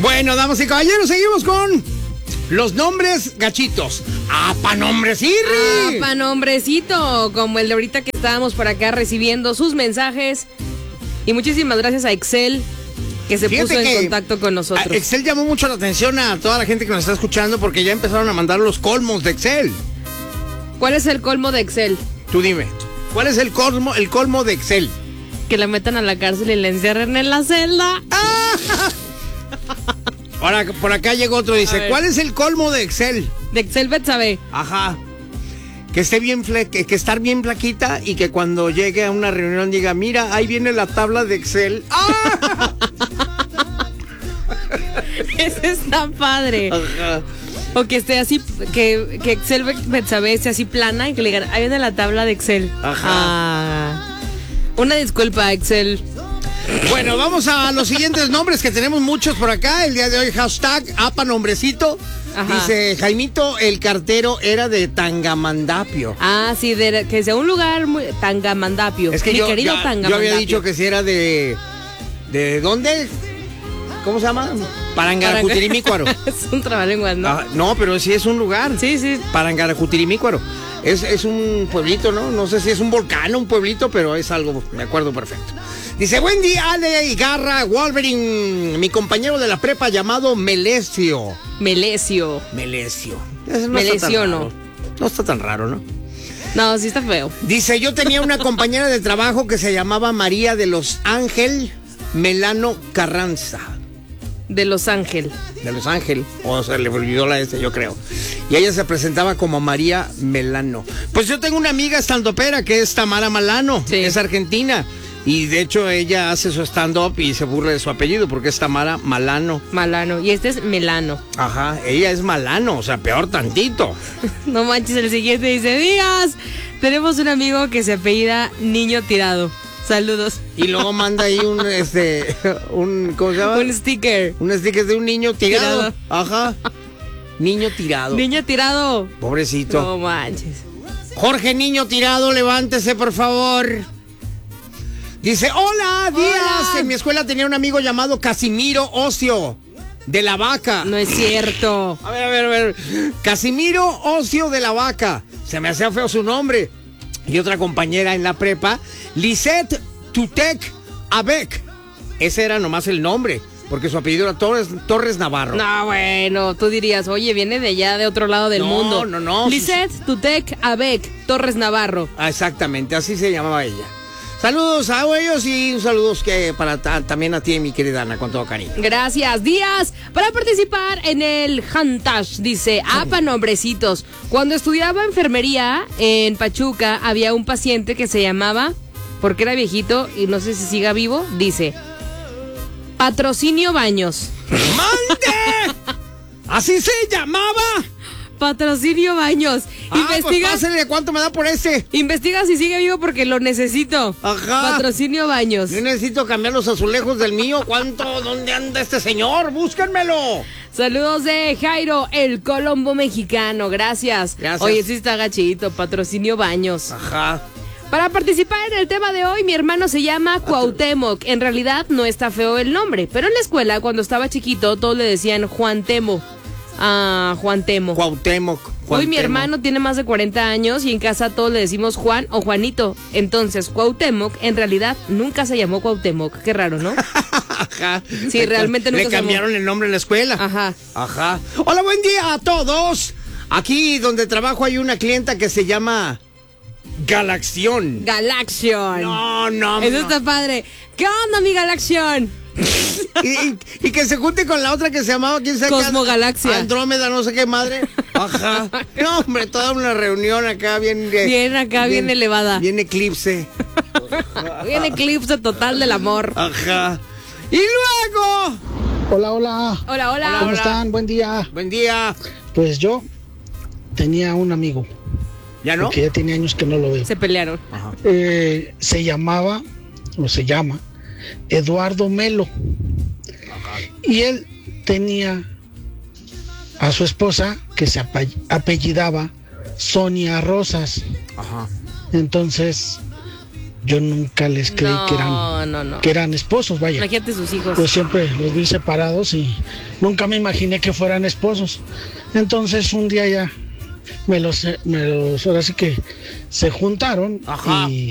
Bueno, damas y caballeros, seguimos con los nombres gachitos. ¡Apa, nombrecirri! ¡Apa, nombrecito! Como el de ahorita que estábamos por acá recibiendo sus mensajes. Y muchísimas gracias a Excel, que se puso en contacto con nosotros. Excel llamó mucho la atención a toda la gente que nos está escuchando porque ya empezaron a mandar los colmos de Excel. ¿Cuál es el colmo de Excel? Tú dime, ¿cuál es el colmo de Excel? Que la metan a la cárcel y la encierren en la celda. Ahora, por acá llegó otro, dice, ¿cuál es el colmo de Excel? De Excel Betsabe. Ajá. Que esté bien que estar bien flaquita y que cuando llegue a una reunión diga, mira, ahí viene la tabla de Excel. ¡Ah! Ese está padre. Ajá. O que esté así, que Excel Betsabe esté así plana y que le digan, ahí viene la tabla de Excel. Ajá. Una disculpa, Excel. Bueno, vamos a los siguientes nombres que tenemos muchos por acá. El día de hoy, hashtag apa nombrecito. Ajá. Dice, Jaimito, el cartero era de Tangamandapio. Ah, sí, que sea un lugar muy... Tangamandapio. Es que yo había dicho que si era de ¿dónde? ¿Cómo se llama? Parangarajutirimícuaro. Es un trabalenguas, ¿no? Ah, no, pero sí es un lugar. Sí, sí. Parangarajutirimícuaro. Es un pueblito, ¿no? No sé si es un volcán o un pueblito, pero es algo, me acuerdo perfecto. Dice, buen día, Ale y Garra, Wolverine, mi compañero de la prepa llamado Melesio. Melesio. No está tan raro, ¿no? No, sí está feo. Dice, yo tenía una compañera de trabajo que se llamaba María de Los Ángeles Melano Carranza. De Los Ángeles. O se le olvidó la S, yo creo. Y ella se presentaba como María Melano. Pues yo tengo una amiga estandopera que es Tamara Malano, sí. Es argentina. Y de hecho ella hace su stand-up y se burla de su apellido porque es Tamara Malano. Y este es Melano. Ajá, ella es Malano, o sea, peor tantito. No manches, el siguiente dice, días, tenemos un amigo que se apellida Niño Tirado. Saludos. Y luego manda ahí ¿cómo se llama? Un sticker. Un sticker de un niño tirado. Ajá. Niño tirado. Pobrecito. No manches. Jorge Niño Tirado, levántese, por favor. Dice, hola, días. En mi escuela tenía un amigo llamado Casimiro Ocio, de la Vaca. No es cierto. A ver. Casimiro Ocio de la Vaca. Se me hacía feo su nombre. Y otra compañera en la prepa, Lisette Tutec Abec. Ese era nomás el nombre, porque su apellido era Torres Navarro. No, bueno, tú dirías, oye, viene de allá, de otro lado del mundo. No. Lisette Tutec Abec, Torres Navarro. Ah, exactamente, así se llamaba ella. Saludos a ellos y saludos también a ti, mi querida Ana, con todo cariño. Gracias, Díaz. Para participar en el Hantash, dice, apa nombrecitos. Cuando estudiaba enfermería en Pachuca, había un paciente que se llamaba, porque era viejito y no sé si siga vivo, dice, Patrocinio Baños. ¡Mande! ¿Así se llamaba? Patrocinio Baños. Investiga. Pues pásale, ¿cuánto me da por ese? Investiga si sigue vivo porque lo necesito. Ajá. Patrocinio Baños. Yo necesito cambiar los azulejos del mío. ¿Dónde anda este señor? ¡Búsquenmelo! Saludos de Jairo, el Colombo mexicano. Gracias. Oye, sí está gachito. Patrocinio Baños. Ajá. Para participar en el tema de hoy, mi hermano se llama Cuauhtémoc. En realidad no está feo el nombre, pero en la escuela, cuando estaba chiquito, todos le decían Juan Temo. Juan Temo. Cuauhtémoc. Hoy mi hermano tiene más de 40 años y en casa todos le decimos Juan o Juanito. Entonces, Cuauhtémoc en realidad nunca se llamó Cuauhtémoc. Qué raro, ¿no? Ajá. Sí, realmente nunca le cambiaron el nombre en la escuela. Ajá. Hola, buen día a todos. Aquí donde trabajo hay una clienta que se llama Galaxión. No. Eso está padre. ¿Qué onda, mi Galaxión? y que se junte con la otra que se llamaba, ¿quién sabe? Cosmogalaxia. Andrómeda, no sé qué madre. Ajá. No, hombre, toda una reunión acá bien elevada. Bien eclipse. Bien eclipse total del amor. Ajá. Y luego. Hola. ¿Cómo están? Buen día. Pues yo tenía un amigo. ¿Ya no? Porque ya tiene años que no lo veo. Se pelearon. Ajá. Se llama Eduardo Melo. Ajá. Y él tenía a su esposa que se apellidaba Sonia Rosas. Ajá. Entonces, yo nunca les creí que eran esposos, vaya. Imagínate sus hijos. Yo siempre los vi separados y nunca me imaginé que fueran esposos. Entonces un día ya me los ahora sí que se juntaron. Ajá. Y